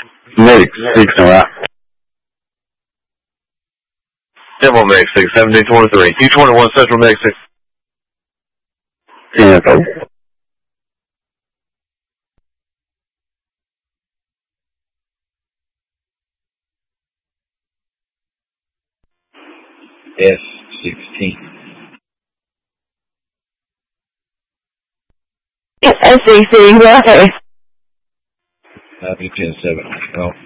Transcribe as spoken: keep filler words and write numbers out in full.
Medic six, alright. Demo Medic six, seventeen twenty-three. U twenty-one Central Medic six. Yeah, go. S sixteen. S sixteen, okay. Happy ten seven. Oh.